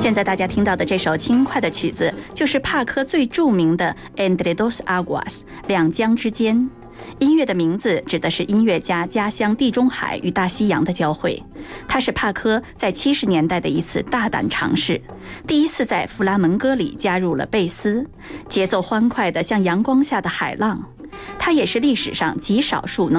现在大家听到的这首轻快的曲子，就是帕科最著名的 Entre dos Aguas 两江之间。音乐的名字指的是音乐家家乡地中海与大西洋的交汇。它是帕科在70年代的一次大胆尝试，第一次在弗拉门戈里加入了贝斯，节奏欢快的像阳光下的海浪。它也是历史上极少数能